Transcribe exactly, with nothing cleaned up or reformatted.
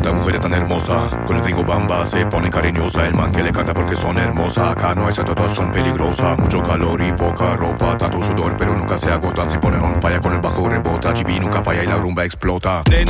Esta mujer es tan hermosa, con el gringo bamba se pone cariñosa. El man que le canta porque son hermosas. Acá no es todas son peligrosas. Mucho calor y poca ropa, tanto sudor pero nunca se agotan. Se ponen on fire con el bajo rebota. G B nunca falla y la rumba explota. Nena,